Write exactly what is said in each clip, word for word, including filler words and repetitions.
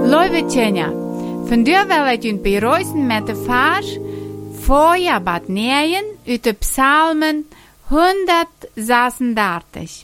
Lieve Tjenja, vandaag wil ik u beruisen met de vers voor je bad neeën uit de Psalmen honderdzesendertig.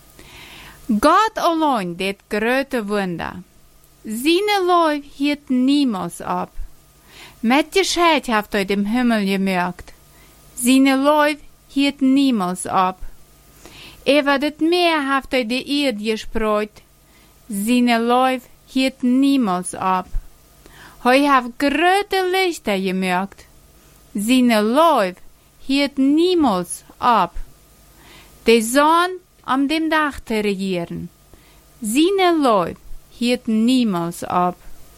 God alleen deed grote wunder. Zijn lof hield niemals op. Met je scheid heeft hij dem Himmel gemerkt. Zijn lof hield niemals op. Over het meer heeft hij de Erde gesproit. Zijn lof hield niemals op. Hij heeft grote lichten gemerkt. Zijn lof hield niemals op. De zon om dem dag te regieren. Zijn lof hield niemals op.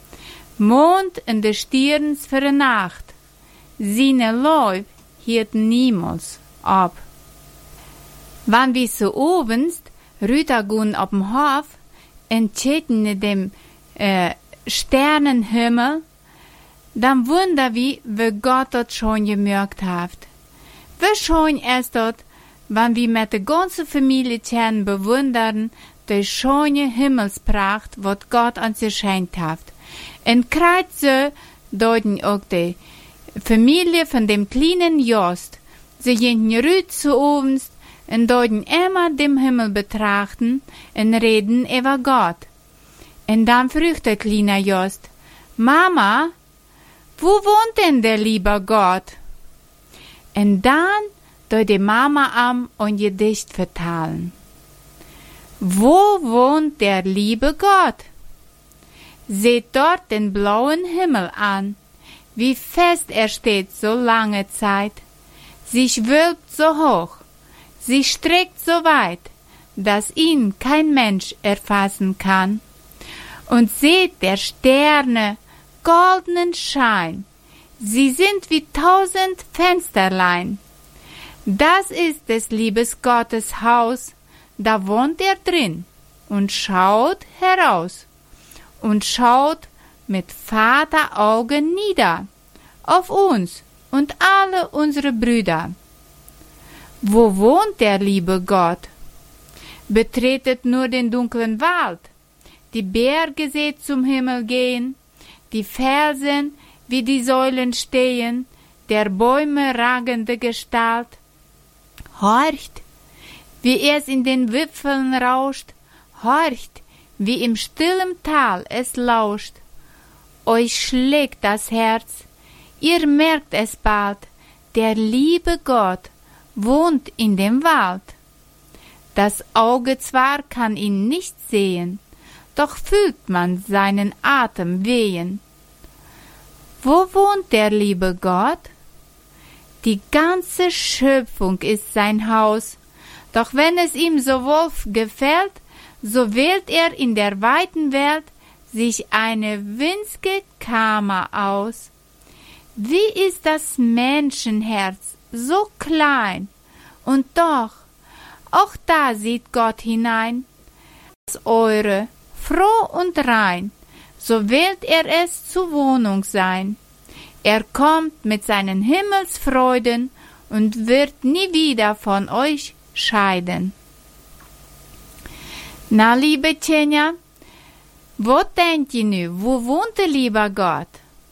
Mond en de sterns voor de nacht. Zijn lof hield niemals op. Wanneer we zo ovens ruitagun op dem Hof en checken dem äh, Sternenhimmel, dann wundern wir, wie Gott das schon gemerkt hat. Wie schön ist das, wenn wir mit der ganzen Familie können bewundern, die schöne Himmelspracht, was Gott uns geschenkt hat. Und gerade so deuten auch die Familie von dem kleinen Jost, sie gehen rüt zu ovens und deuten immer dem Himmel betrachten und reden über Gott. Und dann fragt der kleine Jost, Mama, wo wohnt denn der liebe Gott? Und dann deut die Mama am und Gedicht vertalen. Wo wohnt der liebe Gott? Seht dort den blauen Himmel an, wie fest er steht so lange Zeit. Sie schwilbt so hoch, sie streckt so weit, dass ihn kein Mensch erfassen kann. Und seht der Sterne, goldenen Schein, sie sind wie tausend Fensterlein. Das ist des liebes Gottes Haus, da wohnt er drin und schaut heraus und schaut mit Vateraugen nieder auf uns und alle unsere Brüder. Wo wohnt der liebe Gott? Betretet nur den dunklen Wald, die Berge seht zum Himmel gehen, die Felsen wie die Säulen stehen, der Bäume ragende Gestalt. Horcht, wie es in den Wipfeln rauscht, horcht, wie im stillen Tal es lauscht. Euch schlägt das Herz, ihr merkt es bald, der liebe Gott wohnt in dem Wald. Das Auge zwar kann ihn nicht sehen, doch fühlt man seinen Atem wehen. Wo wohnt der liebe Gott? Die ganze Schöpfung ist sein Haus, doch wenn es ihm so wohl gefällt, so wählt er in der weiten Welt sich eine winzige Kammer aus. Wie ist das Menschenherz so klein, und doch, auch da sieht Gott hinein. Das eure, froh und rein, so wählt er es zur Wohnung sein. Er kommt mit seinen Himmelsfreuden und wird nie wieder von euch scheiden. Na, liebe Tjenja, wo denkt ihr nu, wo wohnt der liebe Gott?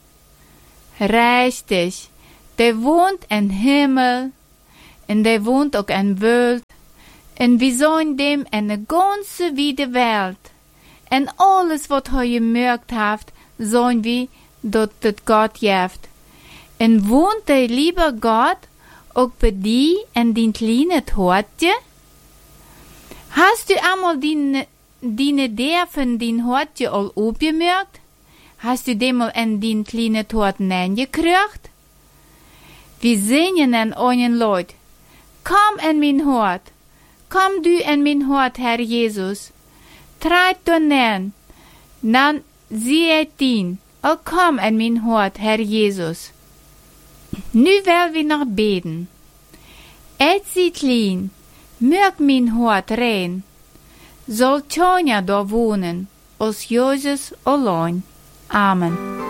Richtig, der wohnt im Himmel, und der wohnt auch in Welt, und wir sollen dem eine ganze weite Welt, und alles, was er gemerkt hat, sollen wir dort das Gott jeft. Und wohnt der liebe Gott auch bei dir in den kleinen Hortje? Hast du einmal die, die Idee von den Hortje all aufgemerkt? Hast du dem mal in den kleinen Horten eingekriegt? Wir singen an euren Leut. Komm in mein Hort, komm du in mein Hort, Herr Jesus. Treit du nähen, dann sieht ihn, oh komm in mein Hort, Herr Jesus. Nu will wir noch beten. Et sieht lien, mög mein Hort rein, soll Tjonja da wohnen, aus Jesus allein. Amen.